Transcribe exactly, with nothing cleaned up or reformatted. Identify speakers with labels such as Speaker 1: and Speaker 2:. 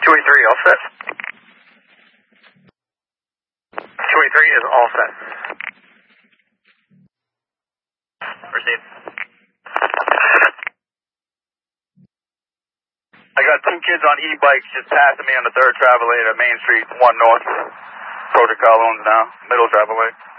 Speaker 1: two eighty-three, all set. two eighty-three is all set. Proceed. I got two kids on e-bikes just passing me on the third travel lane at Main Street, one north. Project Collins now, middle travel lane.